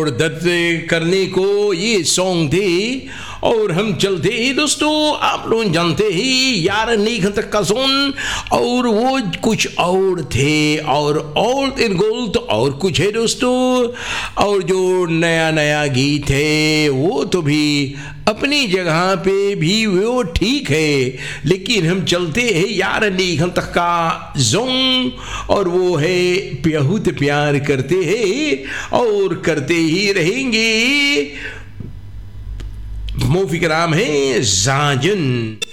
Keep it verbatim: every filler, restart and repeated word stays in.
और दर्द करने को ये सॉन्ग थे। और हम चलते ही दोस्तों, आप लोग जानते ही यार नीख तक का सोन, और वो कुछ और थे, और और इन गोल तो और कुछ है दोस्तों। और जो नया नया गीत है वो तो भी अपनी जगह पे भी वो ठीक है, लेकिन हम चलते हैं यार नीख तक का जोंग, और वो है बहुत प्यार करते हैं और करते ही रहेंगे। मूवी का नाम है जाजन।